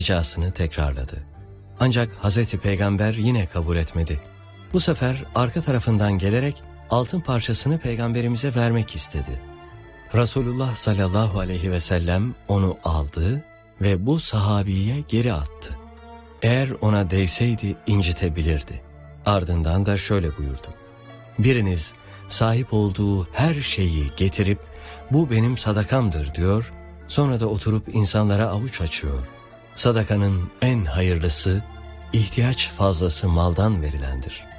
ricasını tekrarladı. Ancak Hazreti Peygamber yine kabul etmedi. Bu sefer arka tarafından gelerek altın parçasını peygamberimize vermek istedi. Resulullah sallallahu aleyhi ve sellem onu aldı ve bu sahabiye geri attı. Eğer ona değseydi incitebilirdi. Ardından da şöyle buyurdu: biriniz sahip olduğu her şeyi getirip bu benim sadakamdır diyor, sonra da oturup insanlara avuç açıyor. Sadakanın en hayırlısı ihtiyaç fazlası maldan verilendir.